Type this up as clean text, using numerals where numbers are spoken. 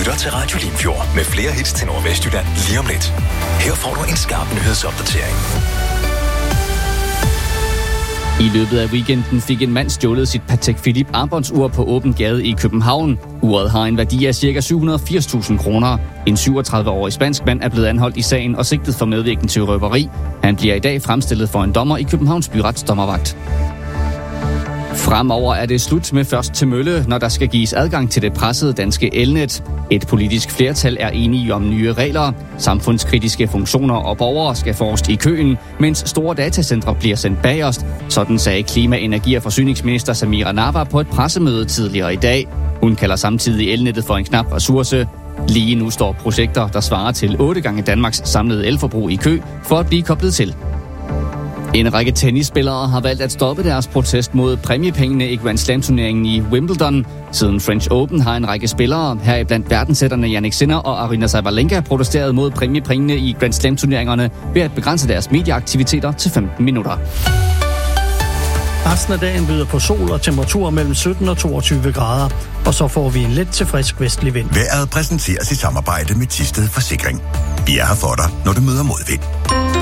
lytter til Radio Limfjord med flere hits til Nordvestjylland lige om lidt. Her får du en skarp nyhedsopdatering. I løbet af weekenden fik en mand stjålet sit Patek Philippe armbåndsur på åben gade i København. Uret har en værdi af ca. 780.000 kroner. En 37-årig spansk mand er blevet anholdt i sagen og sigtet for medvirken til røveri. Han bliver i dag fremstillet for en dommer i Københavns Byrets dommervagt. Fremover er det slut med først til mølle, når der skal gives adgang til det pressede danske elnet. Et politisk flertal er enige om nye regler. Samfundskritiske funktioner og borgere skal forrest i køen, mens store datacentre bliver sendt bagerst. Sådan sagde klima-, energi- og forsyningsminister Samira Nawa på et pressemøde tidligere i dag. Hun kalder samtidig elnettet for en knap ressource. Lige nu står projekter, der svarer til 8 gange Danmarks samlede elforbrug i kø for at blive koblet til. En række tennisspillere har valgt at stoppe deres protest mod præmiepengene i Grand Slam-turneringen i Wimbledon. Siden French Open har en række spillere, heriblandt verdenssætterne Jannik Sinner og Aryna Sabalenka, protesteret mod præmiepengene i Grand Slam-turneringerne ved at begrænse deres medieaktiviteter til 15 minutter. Resten af dagen byder på sol og temperaturer mellem 17 og 22 grader. Og så får vi en let til frisk vestlig vind. Vejret præsenteres i samarbejde med Thisted Forsikring. Vi er her for dig, når du møder modvind.